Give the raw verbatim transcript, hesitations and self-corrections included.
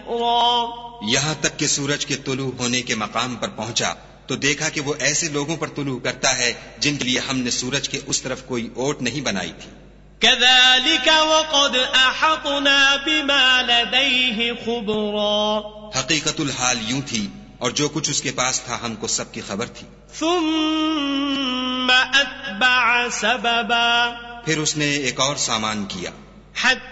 ذكرا यहाँ तक कि सूरज के तुलू होने के मकाम पर पहुंचा तो देखा कि वो ऐसे लोगों पर तुलू करता है जिनके लिए हमने सूरज के उस तरफ कोई ओट नहीं बनाई थी। كذلك وقد أحطنا بما لديه خبرا हकीकतुल हाल यूं थी और जो कुछ उसके पास था हमको सबकी खबर थी। ثم أتبع سببا फिर उसने एक और सामान किया।